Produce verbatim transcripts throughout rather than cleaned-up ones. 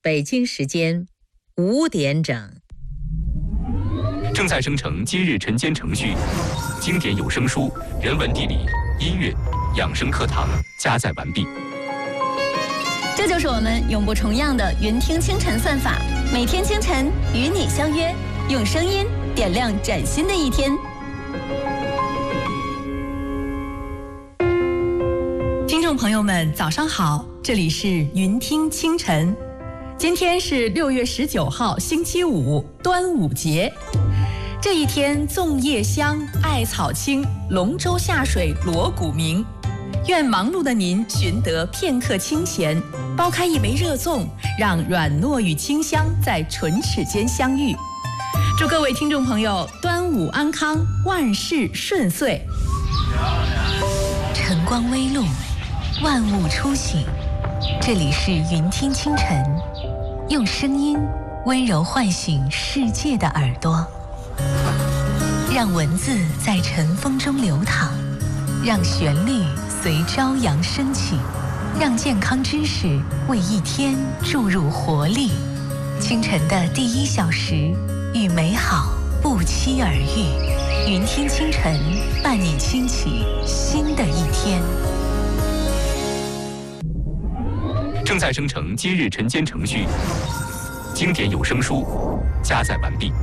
北京时间五点整。 正在生成今日晨间程序，经典有声书、人文地理、音乐、养生课堂加载完毕。 这就是我们永不重样的云听清晨算法，每天清晨与你相约，用声音点亮崭新的一天。 听众朋友们，早上好，这里是云听清晨。今天是六月十九号，星期五，端午节。这一天，粽叶香，艾草青，龙舟下水，锣鼓鸣。愿忙碌的您寻得片刻清闲，剥开一枚热粽，让软糯与清香在唇齿间相遇。祝各位听众朋友端午安康，万事顺遂。 晨光微露，万物初醒。这里是云听清晨，用声音温柔唤醒世界的耳朵，让文字在晨风中流淌，让旋律随朝阳升起，让健康知识为一天注入活力。清晨的第一小时，与美好不期而遇。云听清晨，伴你轻启新的一天。 正在生成今日晨间程序，经典有声书加载完毕。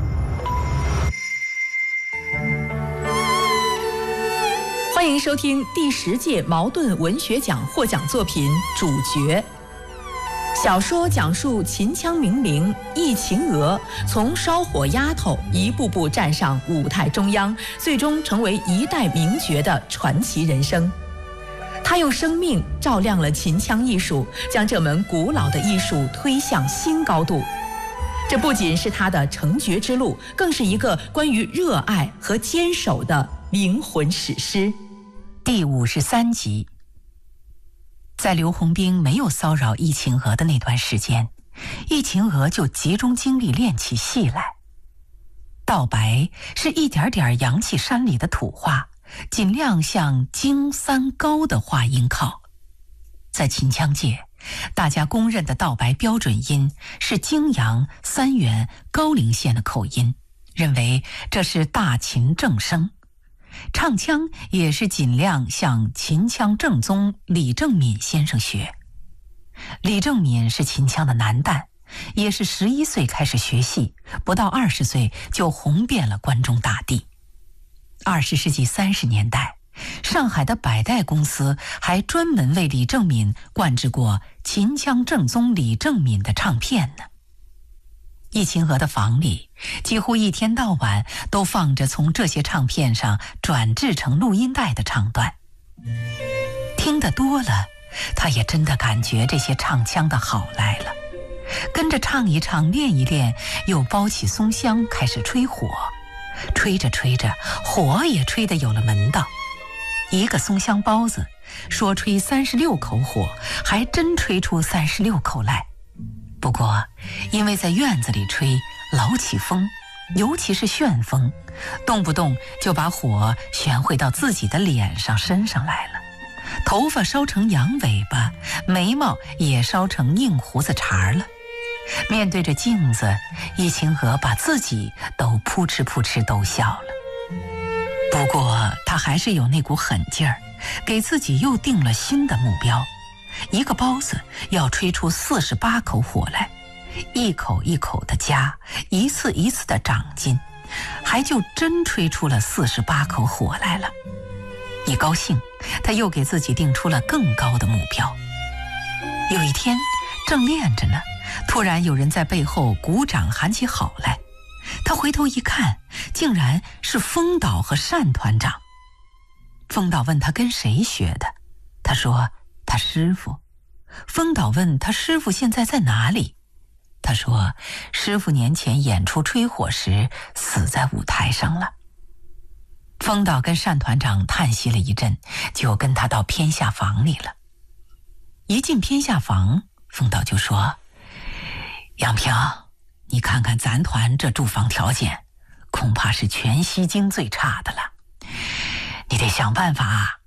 欢迎收听第十届茅盾文学奖获奖作品《主角》。小说讲述秦腔名伶易秦娥从烧火丫头一步步站上舞台中央，最终成为一代名角的传奇人生。他用生命照亮了秦腔艺术，将这门古老的艺术推向新高度。这不仅是他的成角之路，更是一个关于热爱和坚守的灵魂史诗。 第五十三集。在刘洪兵没有骚扰易秦娥的那段时间，易秦娥就集中精力练起戏来。道白是一点点扬起山里的土话，尽量向京三高的话音靠。在秦腔界，大家公认的道白标准音是泾阳、三原、高陵县的口音，认为这是大秦正声。唱腔也是尽量向秦腔正宗李正敏先生学。李正敏是秦腔的男旦，也是十一岁开始学戏，不到二十岁就红遍了关中大地。二十世纪三十年代，上海的百代公司还专门为李正敏灌制过秦腔正宗李正敏的唱片呢。易秦娥的房里几乎一天到晚都放着从这些唱片上转制成录音带的唱段。听得多了，他也真的感觉这些唱腔的好来了，跟着唱一唱，练一练，又包起松香开始吹火。吹着吹着，火也吹得有了门道。一个松香包子说吹三十六口火，还真吹出三十六口来。不过因为在院子里吹，老起风，尤其是旋风，动不动就把火旋回到自己的脸上身上来了，头发烧成羊尾巴，眉毛也烧成硬胡子茬了。面对着镜子，易秦娥把自己都扑哧扑哧都笑了。不过她还是有那股狠劲儿，给自己又定了新的目标，一个包子要吹出四十八口火来，一口一口的加，一次一次的长进，还就真吹出了四十八口火来了。一高兴，他又给自己定出了更高的目标。有一天正练着呢，突然有人在背后鼓掌喊起好来。他回头一看，竟然是风导和单团长。风导问他跟谁学的，他说他师傅。风导问他师傅现在在哪里，他说师傅年前演出吹火时死在舞台上了。风导跟单团长叹息了一阵，就跟他到偏下房里了。一进偏下房，风导就说：杨平，你看看咱团这住房条件，恐怕是全西京最差的了，你得想办法